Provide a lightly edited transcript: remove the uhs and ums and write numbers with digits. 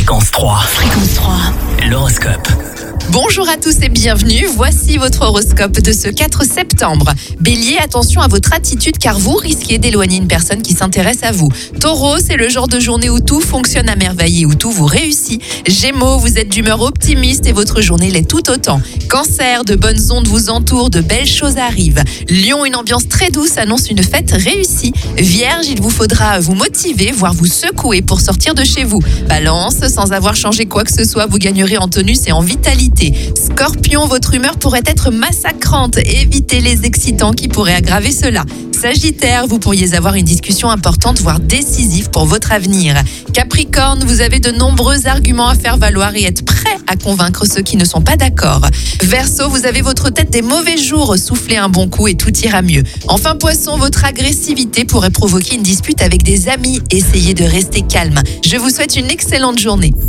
Fréquence 3. Fréquence 3. L'horoscope. Bonjour à tous et bienvenue, voici votre horoscope de ce 4 septembre. Bélier, attention à votre attitude car vous risquez d'éloigner une personne qui s'intéresse à vous. Taureau, c'est le genre de journée où tout fonctionne à merveille et où tout vous réussit. Gémeaux, vous êtes d'humeur optimiste et votre journée l'est tout autant. Cancer, de bonnes ondes vous entourent, de belles choses arrivent. Lion, une ambiance très douce annonce une fête réussie. Vierge, il vous faudra vous motiver, voire vous secouer pour sortir de chez vous. Balance, sans avoir changé quoi que ce soit, vous gagnerez en tonus et en vitalité. Scorpion, votre humeur pourrait être massacrante. Évitez les excitants qui pourraient aggraver cela. Sagittaire, vous pourriez avoir une discussion importante, voire décisive pour votre avenir. Capricorne, vous avez de nombreux arguments à faire valoir et êtes prêt à convaincre ceux qui ne sont pas d'accord. Verseau, vous avez votre tête des mauvais jours, soufflez un bon coup et tout ira mieux. Enfin Poisson, votre agressivité pourrait provoquer une dispute avec des amis. Essayez de rester calme. Je vous souhaite une excellente journée.